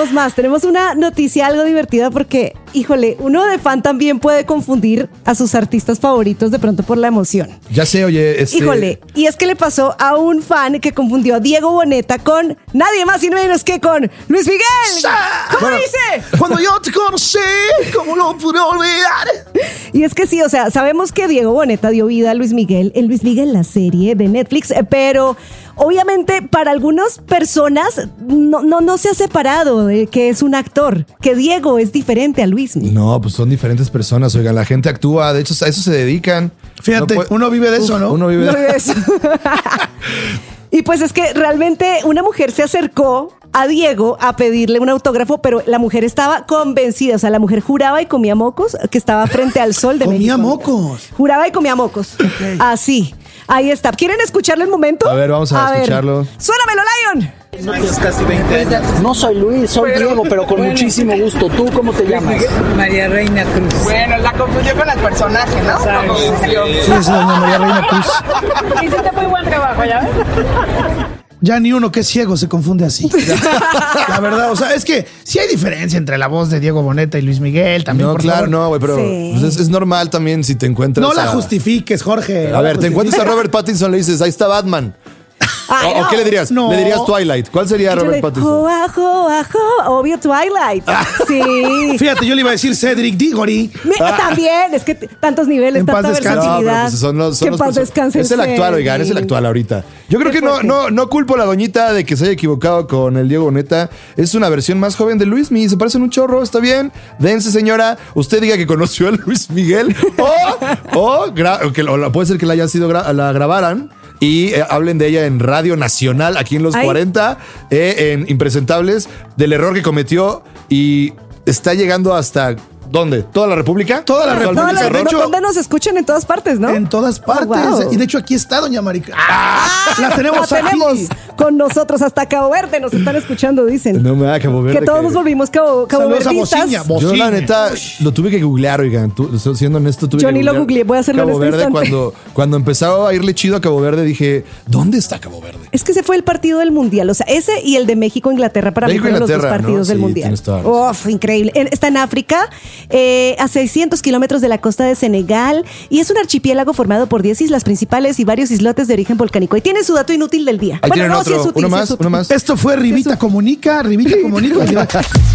tenemos más. Tenemos una noticia algo divertida porque, híjole, uno de fan también puede confundir a sus artistas favoritos de pronto por la emoción. Ya sé, oye. Híjole, y es que le pasó a un fan que confundió a Diego Boneta con nadie más y menos que con Luis Miguel. ¿Cómo dice? Cuando yo te conocí, ¿cómo lo pude olvidar? Y es que sí, o sea, sabemos que Diego Boneta dio vida a Luis Miguel, en Luis Miguel la serie de Netflix, pero obviamente para algunas personas no se ha separado de que es un actor, que Diego es diferente a Luis Miguel. No, pues son diferentes personas, oigan, la gente actúa, de hecho a eso se dedican. Fíjate, uno vive de eso, ¿no? Uno vive de eso. Y pues es que realmente una mujer se acercó a Diego a pedirle un autógrafo, pero la mujer estaba convencida, o sea, la mujer juraba y comía mocos, que estaba frente al sol de México. ¿Comía mocos? Juraba y comía mocos. Okay. Así. Ahí está. ¿Quieren escucharlo el momento? A ver, vamos a escucharlo. ¡Suénamelo, Lion! No tienes casi 20 años. No soy Luis, soy Diego, pero con muchísimo gusto. ¿Tú cómo te llamas? María Reina Cruz. Bueno, la confundió con el personaje, ¿no? Sí, es doña María Reina Cruz. Hiciste muy buen trabajo, ¿ya ves? Ya ni uno que es ciego se confunde así. La verdad, o sea, es que sí hay diferencia entre la voz de Diego Boneta y Luis Miguel también. No, por claro, favor. no, güey, pero Sí. pues es normal también si te encuentras. No la justifiques, Jorge. A ver, te encuentras a Robert Pattinson, le dices, ahí está Batman. Ay, ¿O qué le dirías? No. Le dirías Twilight. ¿Cuál sería Robert Pattinson? Obvio Twilight. Sí. Fíjate, yo le iba a decir Cedric Diggory. También, es que tantos niveles, En paz tanta descanse. No, pero versatilidad. pues son los Que en paz descanse es el actual, oigan, es el actual ahorita. Yo creo Qué que fuerte. no culpo a la doñita de que se haya equivocado con el Diego Boneta. Es una versión más joven de Luismi. Se parecen un chorro, está bien. Dense, señora. Usted diga que conoció a Luis Miguel. Puede ser que la hayan sido la grabaran. Y hablen de ella en Radio Nacional, aquí en los 40, en Impresentables, del error que cometió y está llegando hasta... ¿Dónde? ¿Toda la República? Toda la República. De hecho, ¿dónde nos escuchan? En todas partes, ¿no? En todas partes. wow. Y de hecho aquí está doña Marica. La tenemos aquí. Con nosotros hasta Cabo Verde. Nos están escuchando, dicen. No me da Cabo Verde. Que todos nos volvimos Saludos a caboverdistas. Bociña. Yo la neta lo tuve que googlear, oigan. Siendo honesto, tuve Yo que ni lo googlear googleé, voy a hacerlo en Cabo este Verde. instante. Cuando empezó a irle chido a Cabo Verde, dije, ¿dónde está Cabo Verde? Es que ese fue el partido del Mundial. O sea, ese y el de México-Inglaterra para mí fueron los dos México-Inglaterra, partidos ¿no? del Sí, Mundial. tienes toda la razón. Uf, increíble. Está en África, a 600 kilómetros de la costa de Senegal, y es un archipiélago formado por 10 islas principales y varios islotes de origen volcánico. Y tiene su dato inútil del día. Ahí tienen sí otro. es útil, Uno sí es más, útil. uno más. Esto fue Rivita Comunica.